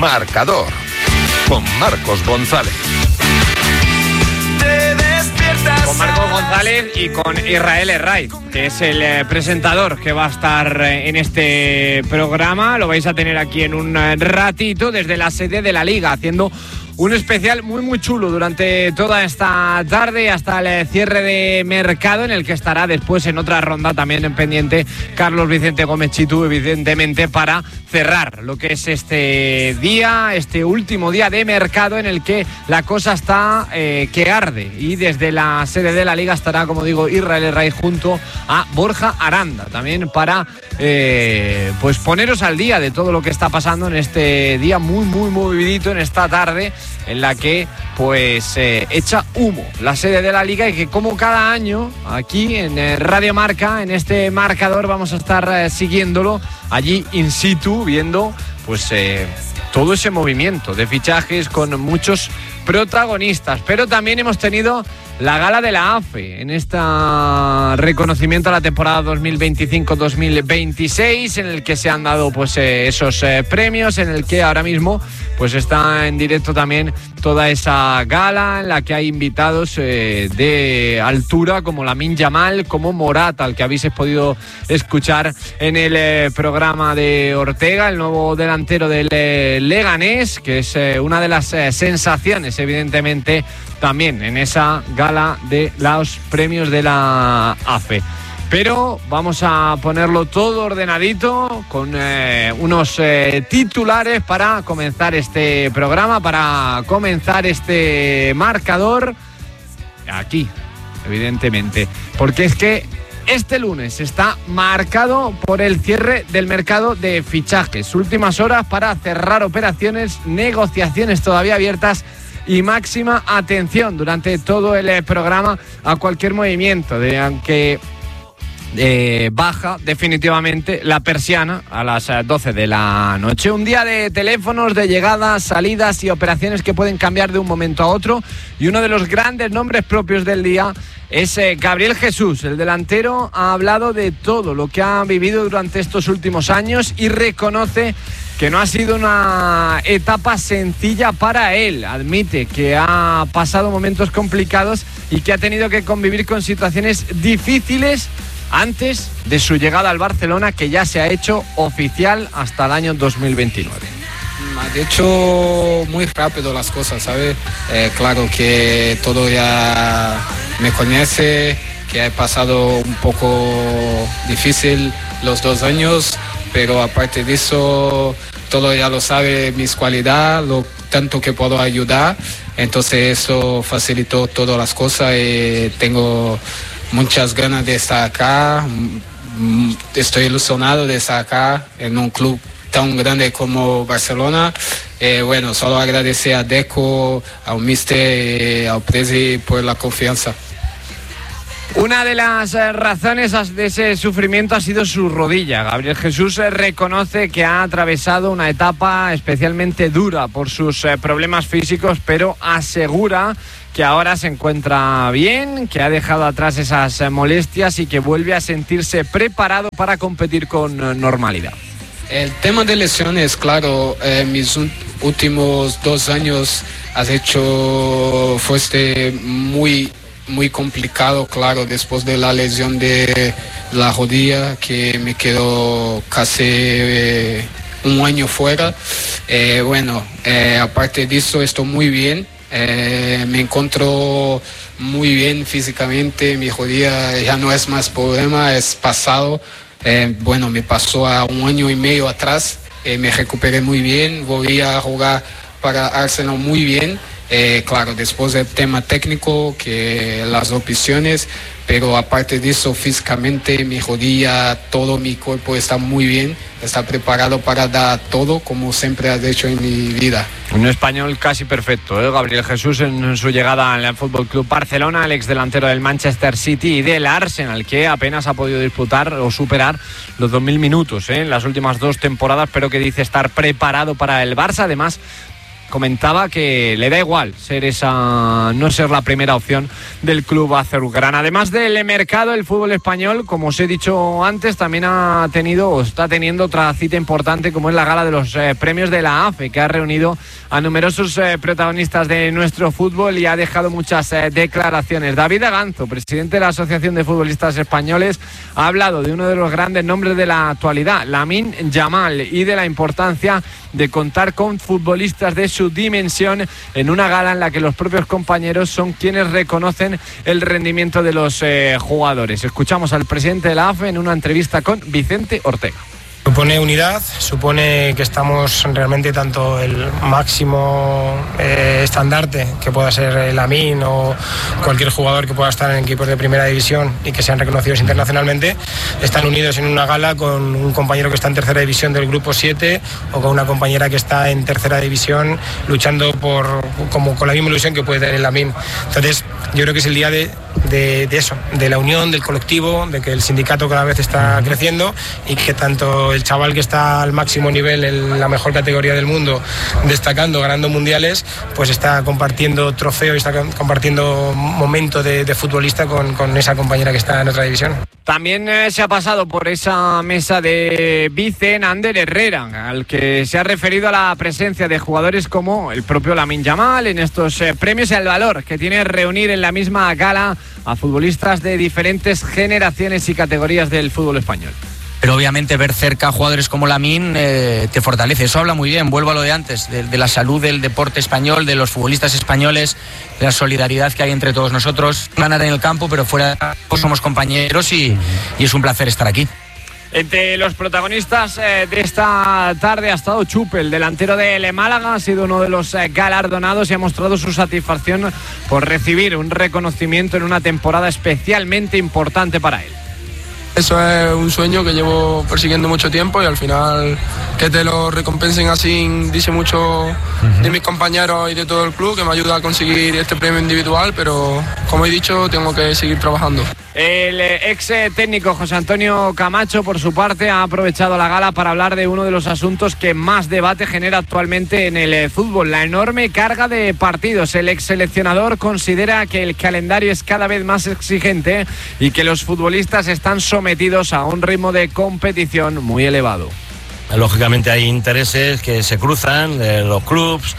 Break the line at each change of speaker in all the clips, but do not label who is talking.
Marcador, con Marcos González.
Con Marcos González y con Israel Herray, que es el presentador que va a estar en este programa. Lo vais a tener aquí en un ratito desde la sede de la Liga, haciendo un especial muy chulo durante toda esta tarde hasta el cierre de mercado, en el que estará después en otra ronda también en pendiente Carlos Vicente Gómez Chitu, evidentemente, para cerrar lo que es este día, este último día de mercado, en el que la cosa está que arde. Y desde la sede de la Liga estará, como digo, Israel Herray junto a Borja Aranda, también para pues poneros al día de todo lo que está pasando en este día muy movidito, en esta tarde en la que pues echa humo la sede de la Liga, y que, como cada año aquí en Radio Marca, en este marcador, vamos a estar siguiéndolo allí in situ, viendo pues todo ese movimiento de fichajes con muchos protagonistas. Pero también hemos tenido la gala de la AFE en este reconocimiento a la temporada 2025-2026, en el que se han dado pues esos premios, en el que ahora mismo pues está en directo también toda esa gala, en la que hay invitados de altura como Lamine Yamal, como Morata, al que habéis podido escuchar en el programa de Ortega, el nuevo delantero del Leganés, que es una de las sensaciones, evidentemente, también en esa gala de los premios de la AFE. Pero vamos a ponerlo todo ordenadito con unos titulares para comenzar este programa, para comenzar este marcador aquí, evidentemente, porque es que este lunes está marcado por el cierre del mercado de fichajes. Últimas horas para cerrar operaciones, negociaciones todavía abiertas y máxima atención durante todo el programa a cualquier movimiento, aunque baja definitivamente la persiana a las 12 de la noche. Un día de teléfonos, de llegadas, salidas y operaciones que pueden cambiar de un momento a otro, y uno de los grandes nombres propios del día es Gabriel Jesús. El delantero ha hablado de todo lo que ha vivido durante estos últimos años y reconoce que no ha sido una etapa sencilla para él. Admite que ha pasado momentos complicados y que ha tenido que convivir con situaciones difíciles antes de su llegada al Barcelona, que ya se ha hecho oficial hasta el año 2029.
De hecho, muy rápido las cosas, ¿sabes? Claro que todo ya me conoce, que he pasado un poco difícil los 2 años, pero aparte de eso, todo ya lo sabe, mis cualidades, lo tanto que puedo ayudar, entonces eso facilitó todas las cosas y tengo muchas ganas de estar acá. Estoy ilusionado de estar acá en un club tan grande como Barcelona. Bueno, solo agradecer a Deco, al míster, al Presi por la confianza.
Una de las razones de ese sufrimiento ha sido su rodilla. Gabriel Jesús reconoce que ha atravesado una etapa especialmente dura por sus problemas físicos, pero asegura que ahora se encuentra bien, que ha dejado atrás esas molestias y que vuelve a sentirse preparado para competir con normalidad.
El tema de lesiones, claro, mis últimos 2 años fuiste muy complicado, claro, después de la lesión de la rodilla, que me quedó casi 1 año fuera. Bueno, aparte de eso, estoy muy bien. Me encuentro muy bien físicamente, mi rodilla ya no es más problema, es pasado. Bueno, me pasó a 1 año y medio atrás, me recuperé muy bien, volví a jugar para Arsenal muy bien. Claro, después del tema técnico, que las opciones, pero aparte de eso, físicamente, mi rodilla, todo mi cuerpo está muy bien, está preparado para dar todo, como siempre has hecho en mi vida.
Un español casi perfecto, ¿eh? Gabriel Jesús, en su llegada al Fútbol Club Barcelona, el exdelantero del Manchester City y del Arsenal, que apenas ha podido disputar o superar los 2.000 minutos en las últimas 2 temporadas, pero que dice estar preparado para el Barça. Además, comentaba que le da igual no ser la primera opción del club azulgrana. Además del mercado, el fútbol español, como os he dicho antes, también está teniendo otra cita importante, como es la gala de los premios de la AFE, que ha reunido a numerosos protagonistas de nuestro fútbol y ha dejado muchas declaraciones. David Aganzo, presidente de la Asociación de Futbolistas Españoles, ha hablado de uno de los grandes nombres de la actualidad, Lamine Yamal, y de la importancia de contar con futbolistas de su dimensión en una gala en la que los propios compañeros son quienes reconocen el rendimiento de los jugadores. Escuchamos al presidente de la AFE en una entrevista con Vicente Ortega.
Supone unidad, supone que estamos realmente tanto el máximo estandarte que pueda ser Lamine o cualquier jugador que pueda estar en equipos de primera división y que sean reconocidos internacionalmente, están unidos en una gala con un compañero que está en tercera división del grupo 7 o con una compañera que está en tercera división luchando con la misma ilusión que puede tener Lamine. Entonces yo creo que es el día de eso, de la unión, del colectivo, de que el sindicato cada vez está creciendo y que tanto el chaval que está al máximo nivel en la mejor categoría del mundo, destacando, ganando mundiales, pues está compartiendo trofeo y está compartiendo momento de futbolista con esa compañera que está en otra división.
También se ha pasado por esa mesa de Vicen Ander Herrera, al que se ha referido a la presencia de jugadores como el propio Lamine Yamal en estos premios y al valor que tiene reunir en la misma gala a futbolistas de diferentes generaciones y categorías del fútbol español.
Pero obviamente ver cerca a jugadores como Lamine te fortalece. Eso habla muy bien, vuelvo a lo de antes, de la salud del deporte español, de los futbolistas españoles, de la solidaridad que hay entre todos nosotros. Ganar en el campo, pero fuera somos compañeros y es un placer estar aquí.
Entre los protagonistas de esta tarde ha estado Chupe, el delantero del Málaga, ha sido uno de los galardonados y ha mostrado su satisfacción por recibir un reconocimiento en una temporada especialmente importante para él.
Eso es un sueño que llevo persiguiendo mucho tiempo y al final que te lo recompensen así dice mucho de mis compañeros y de todo el club, que me ayuda a conseguir este premio individual, pero como he dicho tengo que seguir trabajando.
El ex técnico José Antonio Camacho, por su parte, ha aprovechado la gala para hablar de uno de los asuntos que más debate genera actualmente en el fútbol, la enorme carga de partidos. El ex seleccionador considera que el calendario es cada vez más exigente y que los futbolistas están sometidos a un ritmo de competición muy elevado.
Lógicamente hay intereses que se cruzan de los clubes,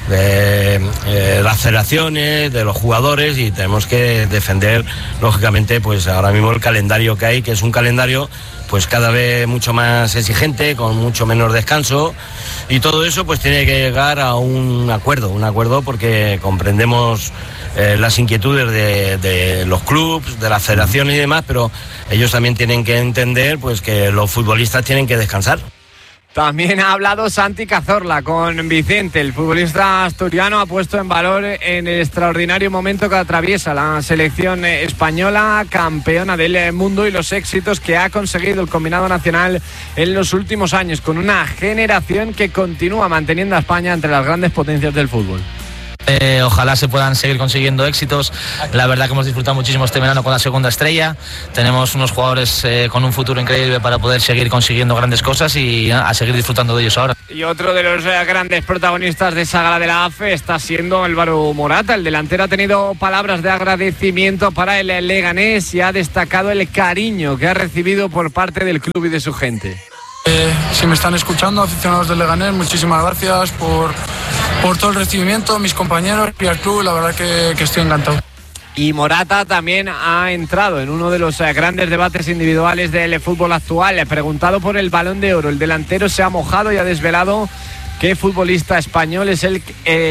de las federaciones, de los jugadores, y tenemos que defender lógicamente pues ahora mismo el calendario que hay, que es un calendario pues cada vez mucho más exigente, con mucho menos descanso, y todo eso pues tiene que llegar a un acuerdo porque comprendemos las inquietudes de los clubes, de las federaciones y demás, pero ellos también tienen que entender pues que los futbolistas tienen que descansar.
También ha hablado Santi Cazorla con Vicente. El futbolista asturiano ha puesto en valor en el extraordinario momento que atraviesa la selección española, campeona del mundo, y los éxitos que ha conseguido el combinado nacional en los últimos años, con una generación que continúa manteniendo a España entre las grandes potencias del fútbol.
Ojalá se puedan seguir consiguiendo éxitos. La verdad que hemos disfrutado muchísimo este verano con la segunda estrella. Tenemos unos jugadores con un futuro increíble para poder seguir consiguiendo grandes cosas y a seguir disfrutando de ellos ahora.
Y otro de los grandes protagonistas de esa gala de la AFE está siendo Álvaro Morata. El delantero ha tenido palabras de agradecimiento para el Leganés y ha destacado el cariño que ha recibido por parte del club y de su gente.
Si me están escuchando, aficionados del Leganés, muchísimas gracias por todo el recibimiento, mis compañeros y al club, la verdad que estoy encantado.
Y Morata también ha entrado en uno de los grandes debates individuales del fútbol actual. Preguntado por el Balón de Oro, el delantero se ha mojado y ha desvelado qué futbolista español es el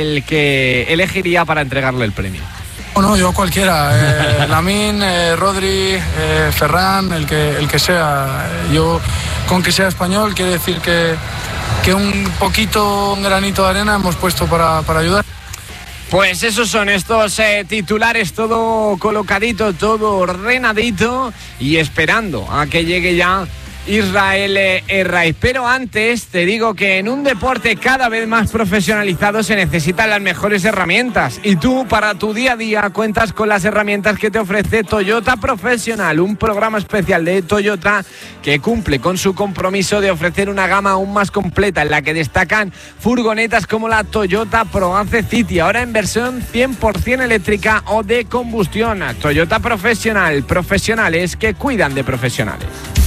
que elegiría para entregarle el premio.
Bueno, yo cualquiera, Lamine, Rodri, Ferran, el que sea. Yo, con que sea español, quiere decir que un granito de arena hemos puesto para ayudar.
Pues esos son estos titulares, todo colocadito, todo ordenadito y esperando a que llegue ya Israel Herraiz. Pero antes te digo que en un deporte cada vez más profesionalizado se necesitan las mejores herramientas, y tú para tu día a día cuentas con las herramientas que te ofrece Toyota Professional, un programa especial de Toyota que cumple con su compromiso de ofrecer una gama aún más completa, en la que destacan furgonetas como la Toyota ProAce City, ahora en versión 100% eléctrica o de combustión. Toyota Professional, profesionales que cuidan de profesionales.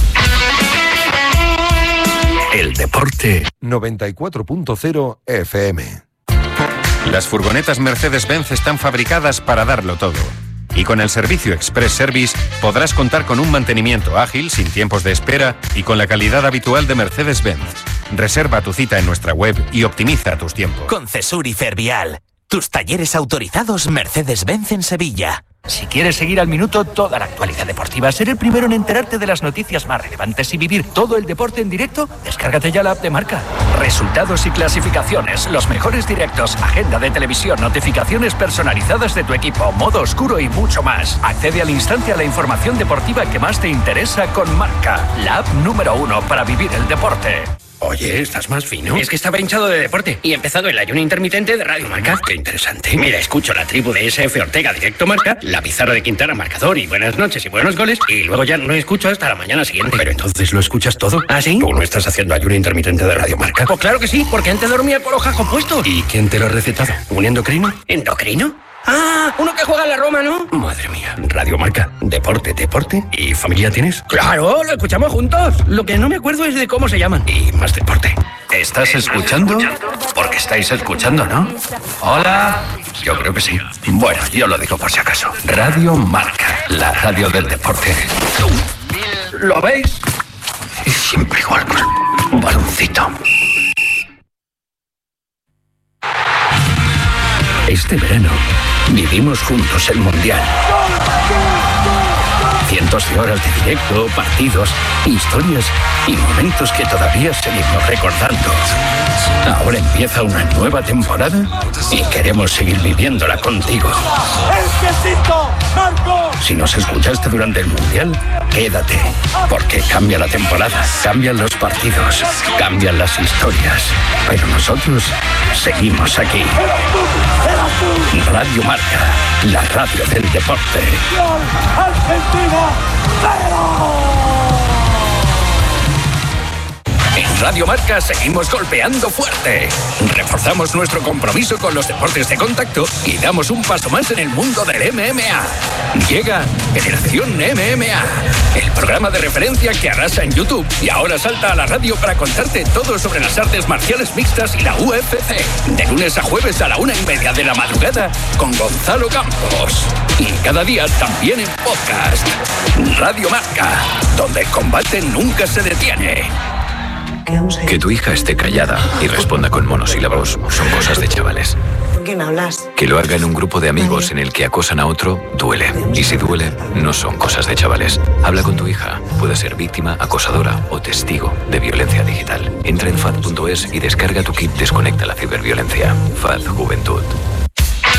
El deporte 94.0 FM. Las furgonetas Mercedes-Benz están fabricadas para darlo todo. Y con el servicio Express Service podrás contar con un mantenimiento ágil, sin tiempos de espera y con la calidad habitual de Mercedes-Benz. Reserva tu cita en nuestra web y optimiza tus tiempos.
Con Cesur y Fervial, tus talleres autorizados Mercedes-Benz en Sevilla. Si quieres seguir al minuto toda la actualidad deportiva, ser el primero en enterarte de las noticias más relevantes y vivir todo el deporte en directo, descárgate ya la app de Marca. Resultados y clasificaciones, los mejores directos, agenda de televisión, notificaciones personalizadas de tu equipo, modo oscuro y mucho más. Accede al instante a la información deportiva que más te interesa con Marca, la app número 1 para vivir el deporte.
Oye, estás más fino. Es que estaba hinchado de deporte y he empezado el ayuno intermitente de Radio Marca. Qué interesante. Mira, escucho la tribu de SF Ortega Directo Marca, la pizarra de Quintana Marcador y buenas noches y buenos goles, y luego ya no escucho hasta la mañana siguiente. Pero entonces lo escuchas todo. ¿Ah, sí? ¿Tú no estás haciendo ayuno intermitente de Radio Marca? Pues claro que sí, porque antes dormía con los jajos puestos. ¿Y quién te lo ha recetado? ¿Un endocrino? ¿Endocrino? ¡Ah! Uno que juega en la Roma, ¿no? Madre mía. Radio Marca. Deporte. ¿Y familia tienes? ¡Claro! ¡Lo escuchamos juntos! Lo que no me acuerdo es de cómo se llaman. Y más deporte. ¿Estás escuchando? Porque estáis escuchando, ¿no? Hola. Yo creo que sí. Bueno, yo lo digo por si acaso. Radio Marca. La radio del deporte. ¿Lo veis? Siempre igual. Un baloncito. Este verano vivimos juntos el Mundial. Cientos de horas de directo, partidos, historias y momentos que todavía seguimos recordando. Ahora empieza una nueva temporada y queremos seguir viviéndola contigo. Si nos escuchaste durante el Mundial, quédate, porque cambia la temporada, cambian los partidos, cambian las historias, pero nosotros seguimos aquí. Radio Marca, la radio del deporte. En Radio Marca seguimos golpeando fuerte. Reforzamos nuestro compromiso con los deportes de contacto y damos un paso más en el mundo del MMA. Llega Generación MMA, el programa de referencia que arrasa en YouTube y ahora salta a la radio para contarte todo sobre las artes marciales mixtas y la UFC. De lunes a jueves a la 1:30 de la madrugada con Gonzalo Campos. Y cada día también en podcast. Radio Marca, donde el combate nunca se detiene.
Que tu hija esté callada y responda con monosílabos son cosas de chavales.
¿Con quién hablas?
Que lo haga en un grupo de amigos en el que acosan a otro, duele. Y si duele, no son cosas de chavales. Habla con tu hija. Puede ser víctima, acosadora o testigo de violencia digital. Entra en FAD.es y descarga tu kit Desconecta la ciberviolencia. FAD Juventud.